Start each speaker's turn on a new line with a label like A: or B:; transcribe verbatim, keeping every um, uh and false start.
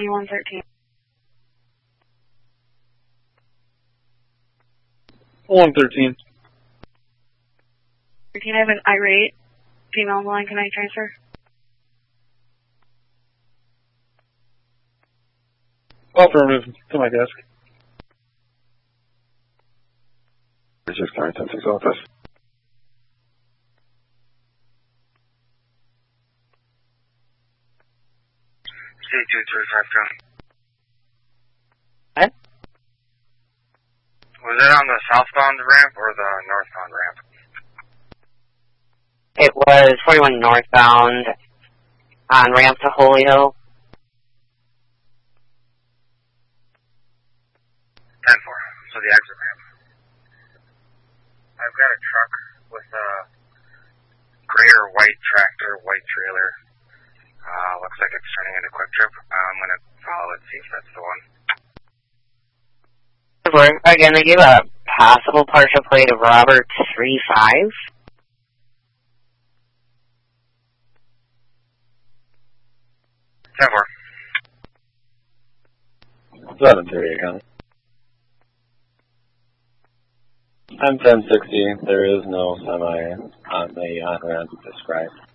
A: twenty-one thirteen.
B: one thirteen.
A: thirteen, I have an irate female on the line. Can I transfer?
B: Affirmative. To my desk.
C: six nine ten six office.
D: C two three five two.
A: What?
D: Was it on the southbound ramp or the northbound ramp?
E: It was forty-one northbound on ramp to Holy Hill.
D: ten four, so the exit ramp. I've got a truck with a grayer white tractor, white trailer. Uh, looks like it's turning into Quick Trip. I'm going to follow it, see if that's the one.
E: Again, they gave a possible partial plate of Robert three five.
D: ten four.
C: seven three account. I'm ten sixty. There is no semi on the on-ramp described.